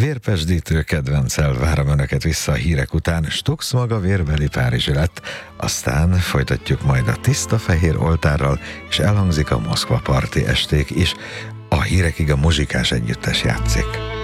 Vérpesdítő kedvencel várom önöket vissza a hírek után. Stux maga vérbeli párizsi lett, aztán folytatjuk majd a tiszta fehér oltárral, és elhangzik a Moszkva parti esték is. A hírekig a muzsikás együttes játszik.